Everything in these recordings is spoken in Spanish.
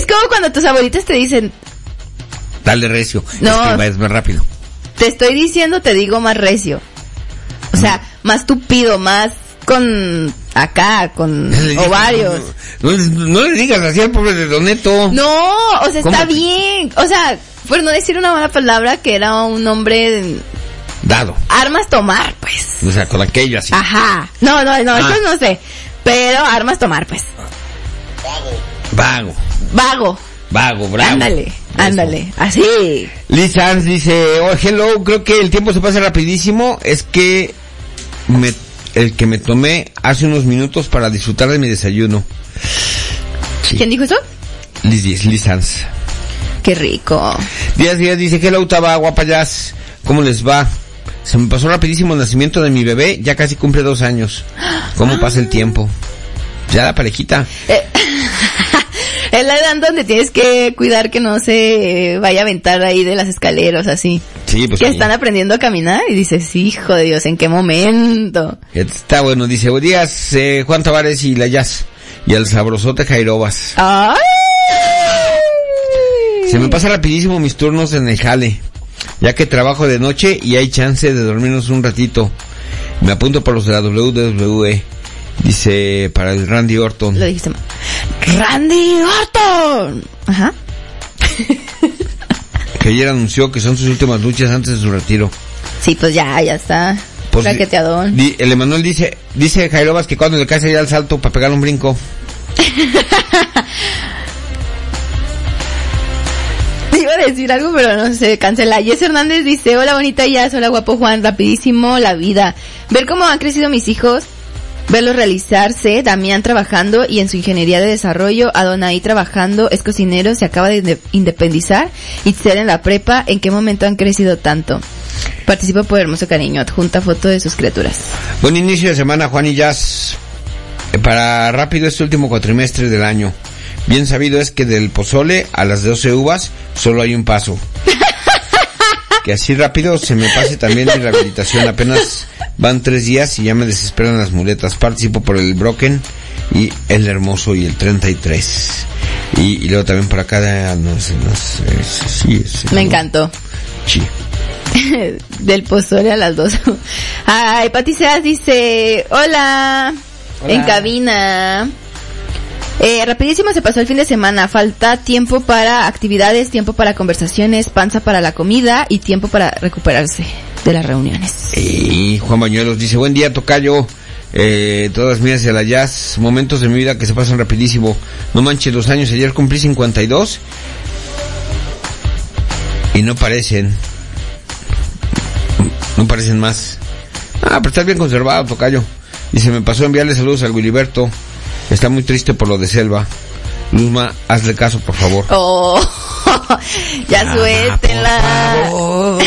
como cuando tus abuelitas te dicen... Dale recio. No. Es más rápido. Te estoy diciendo, te digo más recio. O sea, más tupido, más con... Acá, con ovarios. No le digas así al pobre de Don Neto. No, o sea, está bien. O sea, por no decir una mala palabra, que era un hombre... Dado. Armas tomar, pues. O sea, con aquello así. Ajá. No, eso no sé. Pero armas tomar, pues. Vago, bravo. Ándale, así. Liz Sanz dice, oh, hello, creo que el tiempo se pasa rapidísimo. Es que el que me tomé hace unos minutos para disfrutar de mi desayuno. Sí. ¿Quién dijo eso? Liz Sanz. Qué rico. Díaz dice, hello, Taba, guapayas. ¿Cómo les va? Se me pasó rapidísimo el nacimiento de mi bebé, ya casi cumple 2 años. ¿Cómo pasa el tiempo? Ya la parejita. Es la edad donde tienes que cuidar que no se vaya a aventar ahí de las escaleras, así. Sí, pues que sí. Están aprendiendo a caminar y dices, hijo de Dios, ¿en qué momento? Está bueno, dice, buenos días, Juan Tavares y la Jazz. Y el sabrosote Jairobas. ¡Ay! Se me pasa rapidísimo mis turnos en el jale, ya que trabajo de noche y hay chance de dormirnos un ratito. Me apunto por los de la WWE. Dice, para el Randy Orton. Lo dijiste mal. ¡Randy Orton! Ajá. Que ayer anunció que son sus últimas luchas antes de su retiro. Sí, pues ya está. Pues, raqueteadón. El Emanuel dice Jairobas que cuando le cae allá al salto para pegar un brinco. Iba a decir algo, pero no sé, cancela. Jess Hernández dice, hola bonita Jazz, hola guapo Juan, rapidísimo la vida. Ver cómo han crecido mis hijos, verlos realizarse, Damián trabajando y en su ingeniería de desarrollo, Adonai trabajando, es cocinero, se acaba de independizar, Itzel en la prepa, ¿en qué momento han crecido tanto? Participo por hermoso cariño, adjunta foto de sus criaturas. Buen inicio de semana, Juan y Jazz. Para rápido este último cuatrimestre del año. Bien sabido es que del pozole a las 12 uvas solo hay un paso. Que así rápido se me pase también mi rehabilitación. Apenas van 3 días y ya me desesperan las muletas. Participo por el Broken y el Hermoso y el 33. Y luego también por acá, me encantó. Sí. Del pozole a las 2. Ay, Pati Seas dice, hola, en cabina. Rapidísimo se pasó el fin de semana, falta tiempo para actividades, tiempo para conversaciones, panza para la comida y tiempo para recuperarse de las reuniones. Y Juan Bañuelos dice, buen día tocayo, todas mías de la Jazz, momentos de mi vida que se pasan rapidísimo, no manches los años, ayer cumplí 52 y no parecen más. Pero estás bien conservado tocayo. Dice, me pasó a enviarle saludos al Wiliberto. Está muy triste por lo de Selva. Luzma, hazle caso, por favor. Oh, ya suéltenla. Por favor.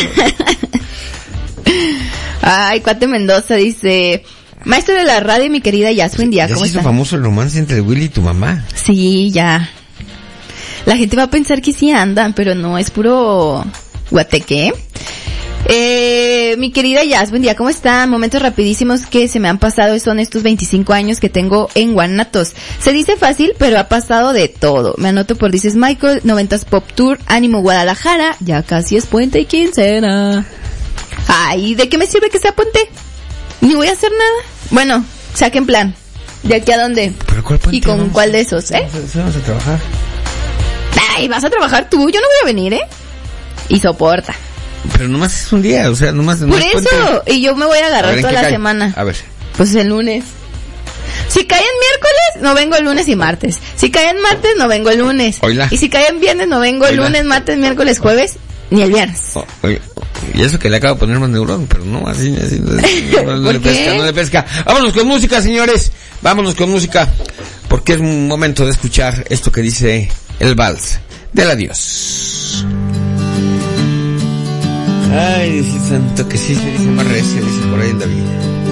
Ay, Cuate Mendoza dice, maestro de la radio, mi querida Yasmin Díaz, ¿cómo está? ¿Ya se hizo famoso el romance entre Willy y tu mamá? Sí, ya. La gente va a pensar que sí andan, pero no, es puro guateque. Mi querida Jazz, buen día, ¿cómo está? Momentos rapidísimos que se me han pasado son estos 25 años que tengo en Guanatos. Se dice fácil, pero ha pasado de todo. Me anoto por Dices Michael, 90s Pop Tour, Ánimo Guadalajara, ya casi es puente y quincena. Ay, ¿de qué me sirve que sea puente? Ni voy a hacer nada. Bueno, saquen plan. ¿De aquí a dónde? ¿Pero cuál puente? ¿Y con cuál de esos, Vamos a trabajar. Ay, vas a trabajar tú, yo no voy a venir, Y soporta. Pero nomás es un día, o sea, nomás... Por eso, puente. Y yo me voy a agarrar toda la semana. A ver. Pues el lunes. Si cae en miércoles, no vengo el lunes y martes. Si cae en martes, no vengo el lunes. Oila. Y si cae en viernes, no vengo el lunes, martes, miércoles, jueves, ni el viernes. Oye, y eso que le acabo de poner más neurón, pero no, así no le pesca. Vámonos con música, señores. Vámonos con música. Porque es un momento de escuchar esto que dice el vals del adiós. Ay, dice santo que sí se dice más recio, dice por ahí el David.